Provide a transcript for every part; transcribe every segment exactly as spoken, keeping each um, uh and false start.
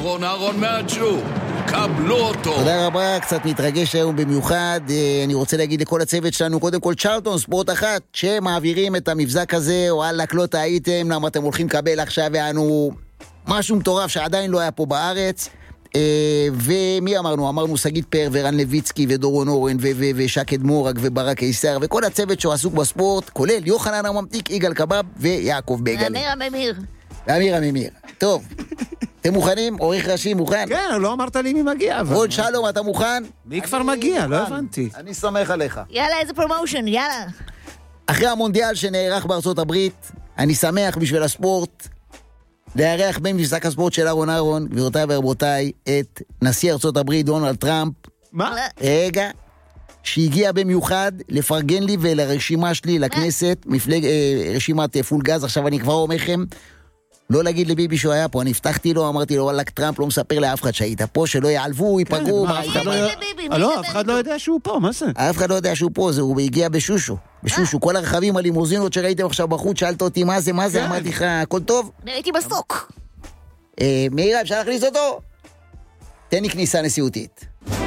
אהרון, אהרון מהג'ו. קבלו אותו. תודה רבה, קצת מתרגש היום במיוחד. אני רוצה להגיד לכל הצוות שלנו, קודם כל צ'ארלטון, ספורט אחת, שמעבירים את המבזק הזה, או אלק לא טעיתם, למה אתם הולכים לקבל עכשיו, ואנו משהו מטורף שעדיין לא היה פה בארץ. ומי אמרנו? אמרנו סגית פר ורן לויצקי ודורון אורן ושקד מורג וברק קיסר וכל הצוות שעסוק בספורט, כולל יוחנן הממתיק, יגאל קבב ויעקב בגלה. אמיר הממיר. אמיר הממיר. טוב, אתם מוכנים? עורך ראשי מוכן? כן, לא אמרת לי מי מגיע. רון שלום, אתה מוכן? מי כבר מגיע? לא הבנתי. אני סומך עליך. יאללה, איזה פרומושן, יאללה. אחרי המונדיאל שנערך בארצות הברית, אני שמח בשביל הספורט לארח במבזק הספורט של אהרון אהרון, גבירותיי ורבותיי, את נשיא ארצות הברית דונלד טראמפ. מה? רגע, שהגיע במיוחד לפרגן לי ולרשימה שלי לכנסת, מפלג, אה, רשימת פול גז. עכשיו אני כבר אומר לכם, לא להגיד לביבי שהוא היה פה, אני הבטחתי לו, אמרתי לו, וואלק, טראמפ לא מספר לאף אחד שהיית פה, שלא יעלבו, ייפגעו. לא, אף אחד לא יודע שהוא פה, מה זה? אף אחד לא יודע שהוא פה, הוא הגיע בשושו. בשושו, כל הרכבים הלימוזינות שראיתם עכשיו בחוץ, שאלת אותי מה זה, מה זה, אמרתי לך, הכל טוב? ראיתי בסוק. מאירה, אפשר להכניס אותו? תן לי כניסה נשיאותית.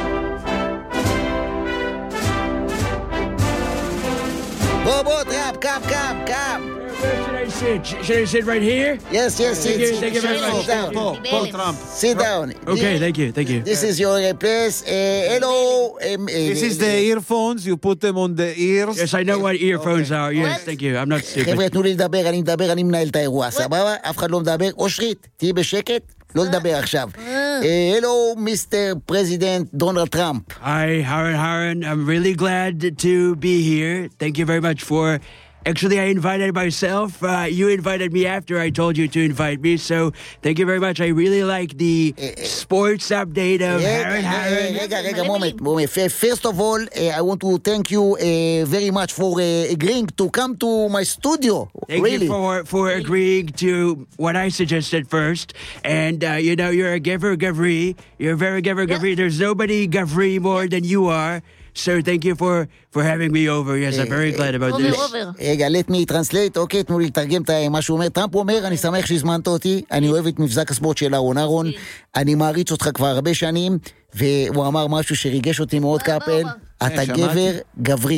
בוא, בוא, טראמפ, קם, קם, קם. Where should I sit? Should I sit right here? Yes, yes, Thank you, sit, thank you very sit, much. sit down. פה, פה טראמפ. Sit down. Okay, thank you, thank you. This is your uh, place. Uh, hello. Um, uh, This is the earphones, you put them on the ears. Yes, I know what earphones are. Yes, thank you. I'm not stupid. חבר'ה, תנו לי לדבר, אני מדבר, אני מנהל את האירוע, סבבה? אף אחד לא מדבר. אושרית, תהי בשקט, לא לדבר עכשיו. Hello, Mister President Donald Trump. Hi, Haran Haran. I'm really glad to be here. Thank you very much for... Actually, I invited myself. Uh, you invited me after I told you to invite me, so thank you very much. I really like the sports update of Haran Haran. רגע, רגע, moment, moment. First of all, uh, I want to thank you uh, very much for uh, agreeing to come to my studio. Thank really. you for for agreeing to what I suggested first. And, uh, you know, you're a giver gavri. You're a very giver gavri. There's nobody gavri more than you are. So thank you for, for having me over. Yes, I'm very glad about this. רגע, let me translate. אוקיי, תנו לי לתרגם את מה שהוא אומר. טראמפ אומר, אני שמח שהזמנת אותי, אני אוהב את מבזק הספורט של אהרון אהרון, אני מעריץ אותך כבר הרבה שנים, והוא אמר משהו שריגש אותי מאוד קפל, אתה גבר גברי.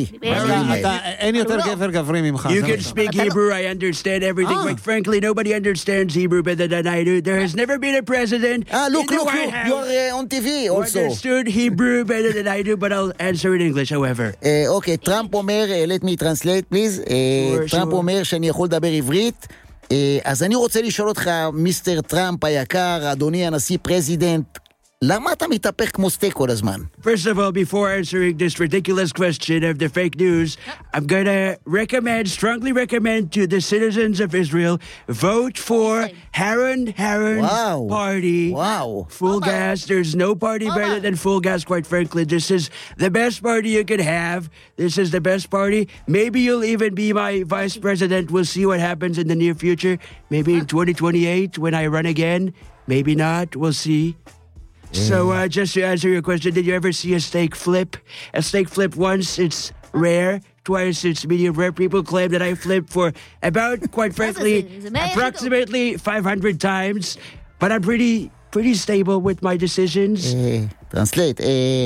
אין יותר גבר גברי ממך. You can speak Hebrew, I understand everything. Quite frankly, nobody understands Hebrew better than I do. There has never been a president Ah, look, in the look, White look, House you're uh, on T V who also. understood Hebrew better than I do, but I'll answer in English, however. אוקיי, טראמפ אומר, let me translate please, טראמפ אומר שאני יכול לדבר עברית, אז אני רוצה לשאול אותך, מיסטר טראמפ היקר, אדוני הנשיא פרזידנט, למה אתה מתהפך כמו סטייק כל הזמן? First of all, before answering this ridiculous question of the fake news, I'm gonna recommend, strongly recommend to the citizens of Israel, vote for Haran Haran's Wow. party. Wow. Full gas. There's no party better than full gas, quite frankly. This is the best party you could have. This is the best party. Maybe you'll even be my vice president. We'll see what happens in the near future. Maybe in twenty twenty-eight when I run again. Maybe not. We'll see. So, uh, just to answer your question, did you ever see a steak flip? A steak flip once, it's rare. Twice, it's medium rare. People claim that I flipped for about, quite frankly, approximately five hundred times. But I'm pretty, pretty stable with my decisions. Translate.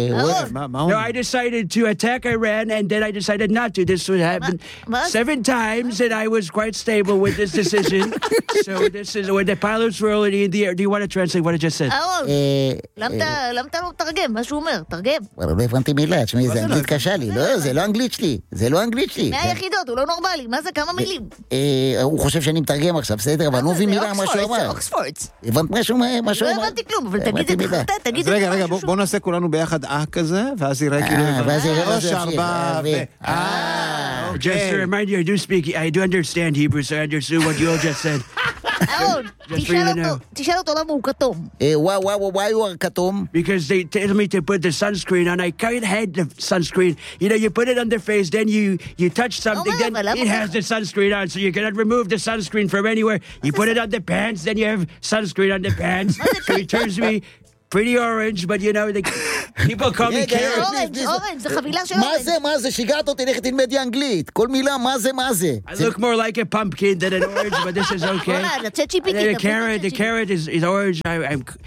No, I decided to attack Iran, and then I decided not to. This would happen seven times, and I was quite stable with this decision. So this is when the pilots were already in the air. Do you want to translate what I just said? אהרון, למה אתה לא מתרגם? מה שהוא אומר, תרגם. אבל לא הבנתי מילה, תשמעי, זה אנגלית קשה לי. לא, זה לא אנגלית שלי. זה לא אנגלית שלי. מהיחידות, הוא לא נורמלי. מה זה, כמה מילים? הוא חושב שאני מתרגם עכשיו, בסדר, אבל אני לא מבין מילה מה שהוא אמר. זה אוקספורד. הבנת משהו מה שהוא לא אמר? הבנתי כלום, אבל תגיד את זה, תגיד את זה. רגע, רגע, בוא נעשה כולנו ביחד אה כזה, ואז יראה כאילו... ואז יראה שלוש, ארבע, ו... אה, Just to remind you, I do speak, I do understand Hebrew, so I understood what you all just said. אהרון, תשאל אותו למה הוא כתום. וואו, וואו, why you are כתום? Because they tell me to put the sunscreen on. I can't hide the sunscreen. You know, you put it on the face, then you, you touch something, then it has the sunscreen on, so you cannot remove the sunscreen from anywhere. You put it on the pants, then you have sunscreen on the pants. So it turns me pretty orange, but you know, the, people call me carrot. אורנג', אורנג', זה חבילה של מה אורנג'. זה, מה זה? שיגעת אותי, לך תלמדי אנגלית. כל מילה, מה זה, מה זה? I look more like a pumpkin than an orange, but this is okay. אורנג', לצאת And שיפיתי. then the carrot, the carrot is, is orange. I, I'm...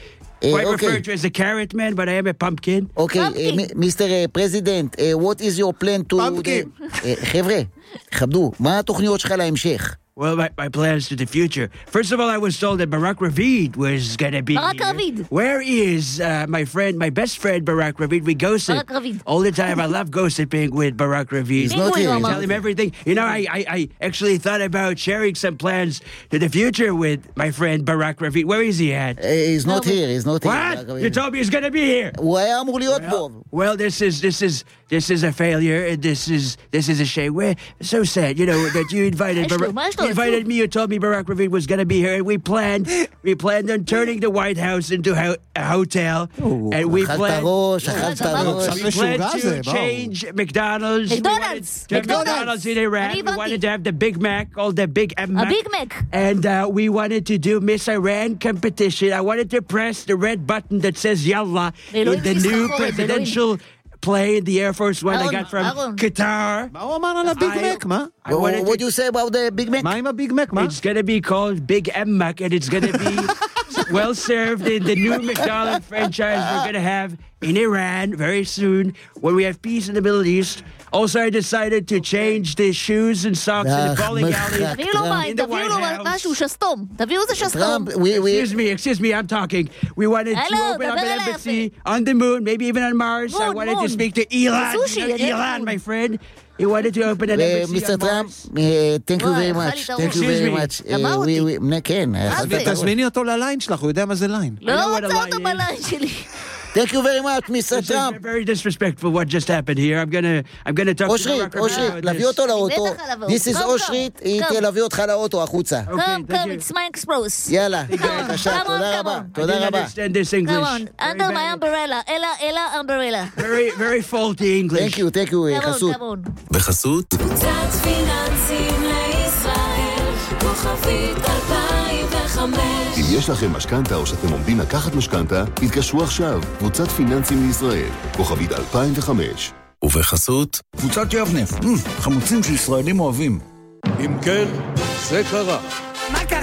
quite okay. referred to as a carrot man, but I am a pumpkin. אוקיי, מיסטר פרזידנט, what is your plan to... Pumpkin. חבר'ה, כבדו, מה התוכניות שלך להמשך? Well, my, my plans to the future. First of all, I was told that Barack Ravid was going to be Barack here. Ravid. Where is uh, my friend, my best friend, Barack Ravid? We gossip Barack Ravid. all the time. I love gossiping with Barack Ravid. He's not here. Tell him everything. You know, I, I, I actually thought about sharing some plans to the future with my friend Barack Ravid. Where is he at? He's not here, he's not here. What? You told me he's going to be here. הוא היה אמור להיות פה. Well, this is this is this is a failure, and this is this is a shame. We're so sad, you know, that you invited Maestro, Barack, maestro, you invited tú. me. You told me Barack Ravid was going to be here, and we planned we planned on turning the White House into ho- a hotel, and we אכלת planned. ראש, אכלת ראש. We planned to change McDonald's. We McDonald's. wanted to have McDonald's. McDonald's in Iran. אני We הבנתי. wanted to have the Big Mac, called the Big M A Mac. Big Mac. And uh, we wanted to do Miss Iran competition. I wanted to press the red button that says Yallah in ואלוהים the new תסחרחורת, presidential plane, the Air Force One I אהרון, got from אהרון. Qatar. מה הוא אמר על הביג I- מק? מה? I wanted What to, do you say about the Big Mac? מה עם הביג מק? מה? it's going to be called Big M Mac, and it's going to be well served in the new McDonald's franchise we're going to have in Iran very soon when we have peace in the Middle East. Also, I decided to change the shoes and socks in the bowling alley. תביאו לו מים, In the תביאו White לו House. משהו, שסתום. תביאו איזה שסתום. טראמפ, we, we, Excuse me, excuse me, I'm talking. We wanted to Hello, open up דבר an אליי embassy יפה. on the moon, maybe even on Mars. I Moon, wanted to moon. speak to Elon. Sushi, You know, אני Elon, moon. my friend. He wanted to open an uh, embassy מיסטר on טראמפ, Mars. uh, thank you וואי, very אכל much, לי את thank you הראש. very Excuse much. גמר Uh, אותי. we- we- כן, אכלת זה? ראש. תזמיני אותו לליין שלך, הוא יודע מה זה ליין. I know לא what a רוצה lie אותו is. בליין שלי. Thank you very much, מיסטר This is טראמפ. very disrespectful what just happened here. I'm gonna, I'm gonna talk to אושרית, Barack אושרית, about להביא this. אותו לאוטו. בטח עליו. This is קום, אושרית, קום. היא קום. תלווה אותך לאוטו החוצה. Okay, Come, thank come, you. it's my express. יאללה, בבקשה, Come on, תודה come רבה, on. I תודה didn't רבה. understand this English. Come on, Very under my bad. umbrella. אלה, אלה umbrella. Very, very faulty English. Thank you, thank you, Come on, חסות. come on. בחסות קבוצת פיננסים לישראל, כוכבית אלפיים וחמש. אם יש לכם משכנתה או שאתם עומדים לקחת משכנתה, התקשרו עכשיו. קבוצת פיננסים לישראל, כוכבית אלפיים וחמש. ובחסות קבוצת יבנה, חמוצים שישראלים אוהבים. אם כן, זה קרה. מה קרה?